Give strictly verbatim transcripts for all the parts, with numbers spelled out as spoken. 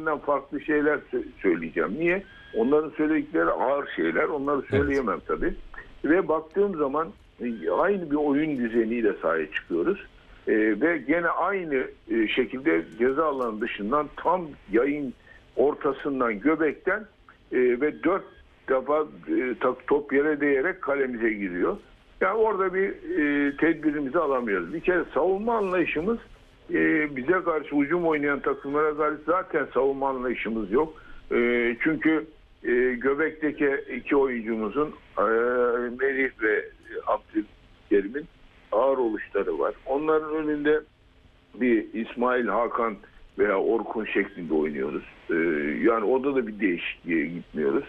diğerlerinden farklı şeyler söyleyeceğim. Niye? Onların söyledikleri ağır şeyler. Onları söyleyemem evet. tabii. Ve baktığım zaman aynı bir oyun düzeniyle sahaya çıkıyoruz. Ee, ve gene aynı e, şekilde ceza alanı dışından tam yayın ortasından göbekten e, ve dört defa e, top yere değerek kalemize giriyor. Yani orada bir e, tedbirimizi alamıyoruz. Bir kere savunma anlayışımız e, bize karşı hücum oynayan takımlara karşı zaten savunma anlayışımız yok. E, çünkü e, göbekteki iki oyuncumuzun e, Melih ve Abdülkerim'in ağır oluşları var. Onların önünde bir İsmail, Hakan veya Orkun şeklinde oynuyoruz. Ee, yani orada da bir değişikliğe gitmiyoruz.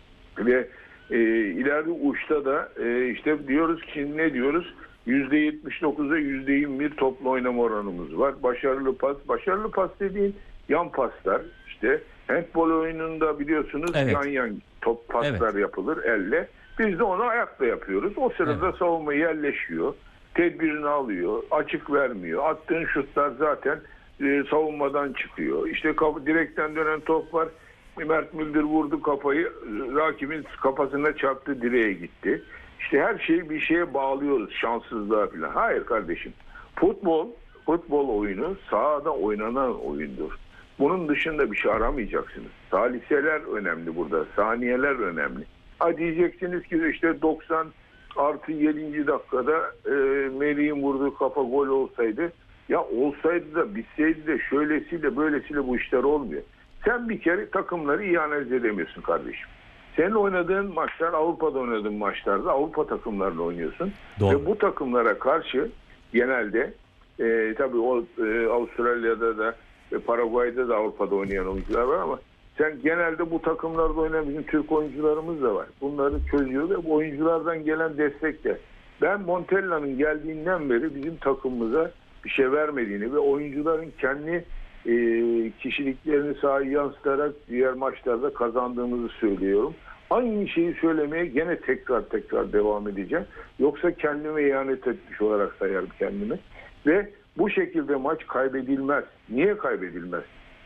Ve e, ileride uçta da e, işte diyoruz ki ne diyoruz? yüzde yetmiş dokuza yüzde yirmi bir toplu oynama oranımız var. Başarılı pas. Başarılı pas dediğin yan paslar. İşte handball oyununda biliyorsunuz evet. yan yan top paslar evet. yapılır elle. Biz de onu ayakla yapıyoruz. O sırada evet. savunma yerleşiyor. Tedbirini alıyor. Açık vermiyor. Attığın şutlar zaten e, savunmadan çıkıyor. İşte kapı, direkten dönen top var. Mert Müldür vurdu kafayı. Rakibin kafasına çarptı, direğe gitti. İşte her şeyi bir şeye bağlıyoruz. Şanssızlığa falan. Hayır kardeşim. Futbol, futbol oyunu sahada oynanan oyundur. Bunun dışında bir şey aramayacaksınız. Saliseler önemli burada. Saniyeler önemli. Ha diyeceksiniz ki işte doksan artı yedinci dakikada e, Melih'in vurduğu kafa gol olsaydı, ya olsaydı da bitseydi de şöylesiyle böylesiyle bu işler olmuyor. Sen bir kere takımları iyi analiz edemiyorsun kardeşim. Senin oynadığın maçlar, Avrupa'da oynadığın maçlarda Avrupa takımlarla oynuyorsun. Doğru. Ve bu takımlara karşı genelde e, tabii o e, Avustralya'da da ve Paraguay'da da Avrupa'da oynayan oyuncular var ama sen genelde bu takımlarda oynayan bizim Türk oyuncularımız da var. Bunları çözüyor ve bu oyunculardan gelen destekle. Ben Montella'nın geldiğinden beri bizim takımımıza bir şey vermediğini ve oyuncuların kendi e, kişiliklerini sahaya yansıtarak diğer maçlarda kazandığımızı söylüyorum. Aynı şeyi söylemeye gene tekrar tekrar devam edeceğim. Yoksa kendime ihanet etmiş olarak sayarım kendimi. Ve bu şekilde maç kaybedilmez. Niye kaybedilmez?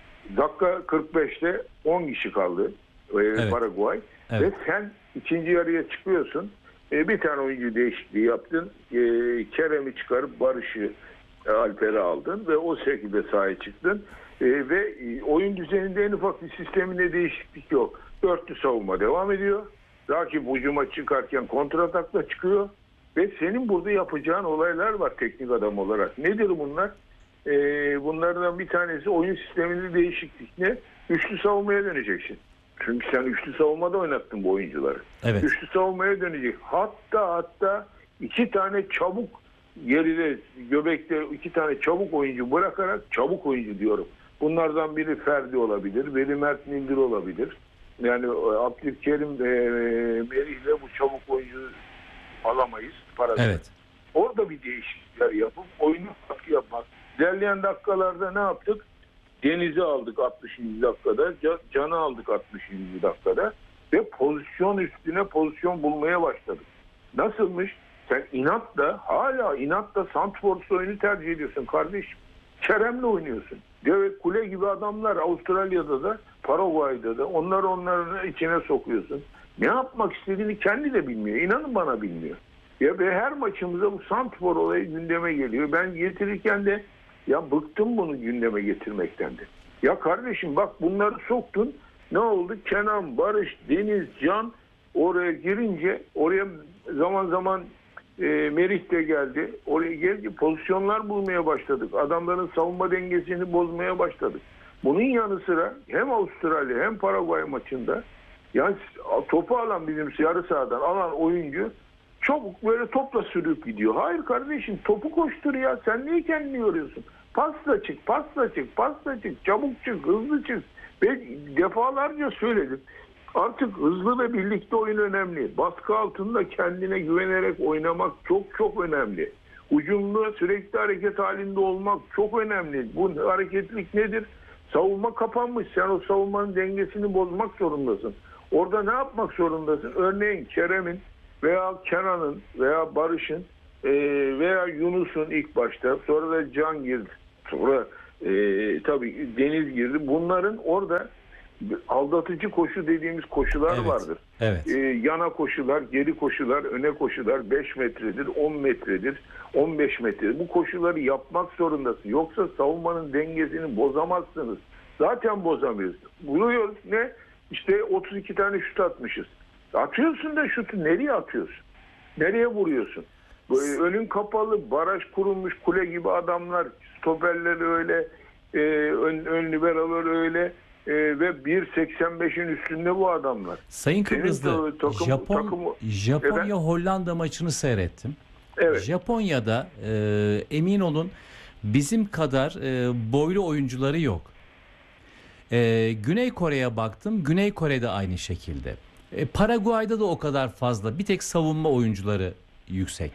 Dakika kırk beşte on kişi kaldı evet. Paraguay. Evet. Ve sen ikinci yarıya çıkıyorsun. E, bir tane oyuncu değişikliği yaptın. E, Kerem'i çıkarıp Barış'ı e, Alper'i aldın ve o şekilde sahaya çıktın. E, ve e, oyun düzeninde en ufak bir sisteminde değişiklik yok. Dörtlü savunma devam ediyor. Rakip hücuma çıkarken kontratakla çıkıyor. Ve senin burada yapacağın olaylar var teknik adam olarak. Nedir bunlar? Ee, bunlardan bir tanesi oyun sisteminde değişiklik ne? Üçlü savunmaya döneceksin. Çünkü sen üçlü savunmada oynattın bu oyuncuları. Evet. Üçlü savunmaya dönecek. Hatta hatta iki tane çabuk geride göbekte iki tane çabuk oyuncu bırakarak çabuk oyuncu diyorum. Bunlardan biri Ferdi olabilir, biri Mert Müldür olabilir. Yani Abdülkerim e, Melih'le bu çabuk oyuncu alamayız. Parası. Evet. Orada bir değişiklikler yapıp oyunu katkı yapmak. İlerleyen dakikalarda ne yaptık? Deniz'i aldık altmışıncı dakikada. Can'ı aldık altmışıncı dakikada. Ve pozisyon üstüne pozisyon bulmaya başladık. Nasılmış? Sen inatla, hala inatla Sandford oyunu tercih ediyorsun kardeşim. Kerem'le oynuyorsun. Deve kule gibi adamlar Avustralya'da da, Paraguay'da da onları onların içine sokuyorsun. Ne yapmak istediğini kendi de bilmiyor. İnanın bana bilmiyor. Ya ve her maçımızda bu Sandford olayı gündeme geliyor. Ben getirirken de ya bıktım bunu gündeme getirmekten de. Ya kardeşim bak bunları soktun. Ne oldu? Kenan, Barış, Deniz, Can oraya girince oraya zaman zaman e, Merih de geldi. Oraya gelince pozisyonlar bulmaya başladık. Adamların savunma dengesini bozmaya başladık. Bunun yanı sıra hem Avustralya hem Paraguay maçında yani topu alan bizim yarı sahadan alan oyuncu çabuk böyle topla sürüp gidiyor. Hayır kardeşim topu koştur ya. Sen niye kendini yoruyorsun? Pasla çık, pasla çık, pasla çık. Çabuk çık, hızlı çık. Ve defalarca söyledim. Artık hızlı ve birlikte oyun önemli. Baskı altında kendine güvenerek oynamak çok çok önemli. Hücumda sürekli hareket halinde olmak çok önemli. Bu hareketlilik nedir? Savunma kapanmış. Sen o savunmanın dengesini bozmak zorundasın. Orada ne yapmak zorundasın? Örneğin Kerem'in veya Kenan'ın veya Barış'ın e, veya Yunus'un ilk başta sonra da Can girdi. Sonra Ee, tabii deniz girdi. Bunların orada aldatıcı koşu dediğimiz koşular Evet, vardır. evet. Ee, yana koşular, geri koşular, öne koşular beş metredir, on metredir, on beş metredir. Bu koşuları yapmak zorundasın. Yoksa savunmanın dengesini bozamazsınız. Zaten bozamıyoruz. Vuruyoruz ne? İşte otuz iki tane şut atmışız. Atıyorsun da şutu nereye atıyorsun? Nereye vuruyorsun? Böyle önün kapalı, baraj kurulmuş kule gibi adamlar, stoperleri öyle, e, ön, ön liberalar öyle e, ve bir seksen beşin üstünde bu adamlar. Sayın Kıbrıslı, takım, Japon, takım, Japonya Hollanda maçını seyrettim. Evet. Japonya'da e, emin olun bizim kadar e, boylu oyuncuları yok. E, Güney Kore'ye baktım. Güney Kore'de aynı şekilde. E, Paraguay'da da o kadar fazla. Bir tek savunma oyuncuları yüksek.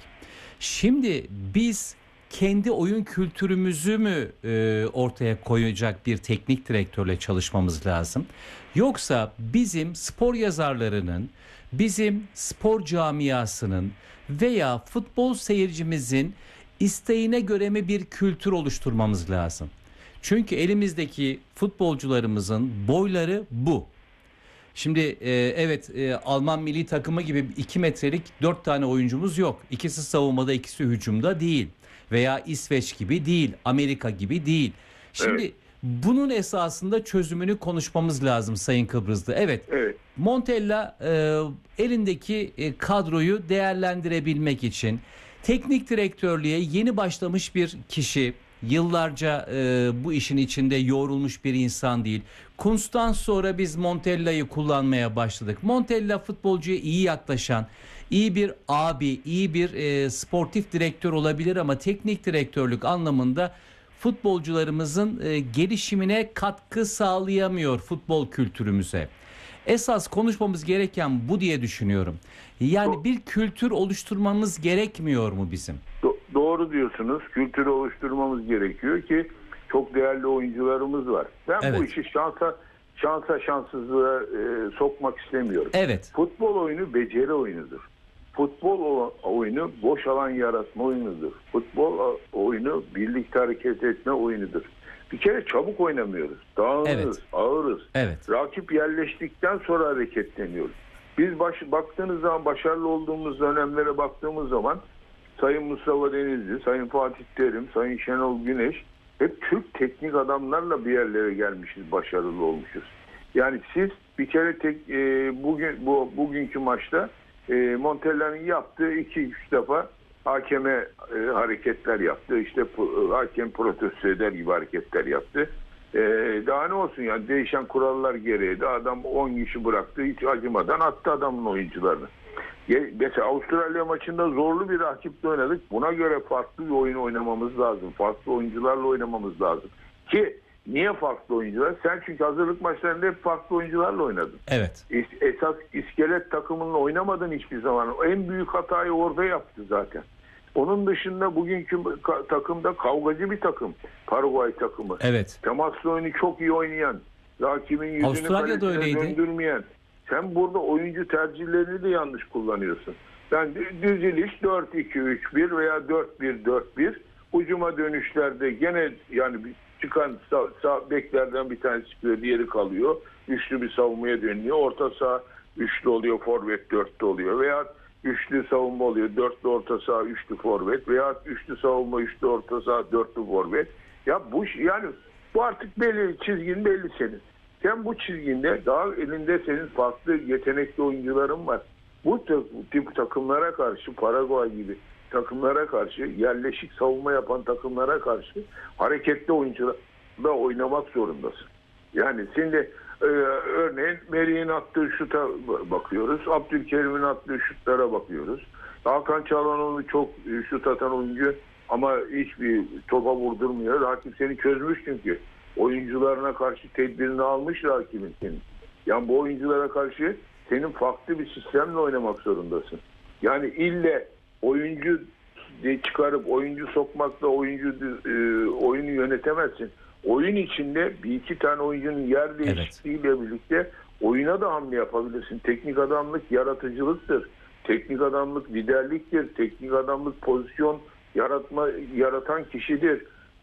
Şimdi biz kendi oyun kültürümüzü mü e, ortaya koyacak bir teknik direktörle çalışmamız lazım? Yoksa bizim spor yazarlarının, bizim spor camiasının veya futbol seyircimizin isteğine göre mi bir kültür oluşturmamız lazım? Çünkü elimizdeki futbolcularımızın boyları bu. Şimdi e, evet e, Alman milli takımı gibi iki metrelik dört tane oyuncumuz yok. İkisi savunmada, ikisi hücumda değil. Veya İsveç gibi değil, Amerika gibi değil. Şimdi Evet. bunun esasında çözümünü konuşmamız lazım Sayın Kıbrıslı. Evet, Evet. Montella e, elindeki e, kadroyu değerlendirebilmek için teknik direktörlüğe yeni başlamış bir kişi. Yıllarca e, bu işin içinde yoğrulmuş bir insan değil. Kuntz'tan sonra biz Montella'yı kullanmaya başladık. Montella futbolcuya iyi yaklaşan, iyi bir abi, iyi bir e, sportif direktör olabilir ama teknik direktörlük anlamında futbolcularımızın e, gelişimine katkı sağlayamıyor futbol kültürümüze. Esas konuşmamız gereken bu diye düşünüyorum. Yani bir kültür oluşturmamız gerekmiyor mu bizim? Do- doğru diyorsunuz. Kültürü oluşturmamız gerekiyor ki çok değerli oyuncularımız var. Ben Evet. bu işi şansa şansa şanssızlığa e, sokmak istemiyorum. Evet. Futbol oyunu beceri oyunudur. Futbol o- oyunu boş alan yaratma oyunudur. Futbol oyunu birlikte hareket etme oyunudur. Bir kere çabuk oynamıyoruz. Dağınız, Evet. ağırız. Evet. Rakip yerleştikten sonra hareketleniyoruz. Biz baş, baktığınız zaman başarılı olduğumuz dönemlere baktığımız zaman Sayın Mustafa Denizli, Sayın Fatih Terim, Sayın Şenol Güneş hep Türk teknik adamlarla bir yerlere gelmişiz, başarılı olmuşuz. Yani siz bir kere tek, e, bugün bu bugünkü maçta e, Montella'nın yaptığı iki üç defa hakeme e, hareketler yaptı. İşte e, hakem protesto eder gibi hareketler yaptı. E, daha ne olsun yani değişen kurallar gereği de adam on kişi bıraktı. Hiç acımadan attı adamın oyuncularını. Mesela Avustralya maçında zorlu bir rakiple oynadık. Buna göre farklı bir oyun oynamamız lazım. Farklı oyuncularla oynamamız lazım. Ki niye farklı oyuncular? Sen çünkü hazırlık maçlarında hep farklı oyuncularla oynadın. Evet. Esas iskelet takımınla oynamadın hiçbir zaman. En büyük hatayı orada yaptı zaten. Onun dışında bugünkü takımda kavgacı bir takım. Paraguay takımı. Evet. Temaslı oyunu çok iyi oynayan. Rakibin yüzünü Avustralya'da kalesine öyleydi. döndürmeyen. Sen burada oyuncu tercihlerini de yanlış kullanıyorsun. Ben diziliş dört iki üç bir veya dört bir dört bir hücuma dönüşlerde gene yani çıkan sağ, sağ beklerden bir tanesi çıkıyor, diğeri kalıyor. Üçlü bir savunmaya dönüyor. Orta saha üçlü oluyor, forvet dörtlü oluyor. Veya üçlü savunma oluyor. Dörtlü orta saha, üçlü forvet. Veya üçlü savunma, üçlü orta saha, dörtlü forvet. Ya bu yani bu artık belli, çizgin belli senin. Sen bu çizginde daha elinde senin farklı yetenekli oyuncuların var. Bu tip takımlara karşı, Paraguay gibi takımlara karşı, yerleşik savunma yapan takımlara karşı hareketli oyuncularla oynamak zorundasın. Yani şimdi e, örneğin Merih'in attığı şuta bakıyoruz. Abdülkerim'in attığı şutlara bakıyoruz. Hakan Çalhanoğlu çok şut atan oyuncu ama hiçbir topa vurdurmuyor. Rakip seni çözmüş çünkü. Oyuncularına karşı tedbirini almış rakibin senin. Yani bu oyunculara karşı senin farklı bir sistemle oynamak zorundasın. Yani ille oyuncu çıkarıp oyuncu sokmakla oyuncu e, oyunu yönetemezsin. Oyun içinde bir iki tane oyuncunun yer değişikliğiyle evet. birlikte oyuna da hamle yapabilirsin. Teknik adamlık yaratıcılıktır. Teknik adamlık liderliktir. Teknik adamlık pozisyon yaratma yaratan kişidir.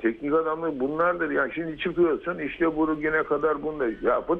teknik adamlık bunlardır. Yani şimdi çıkıyorsun işte bugüne kadar bunda. Ya futbol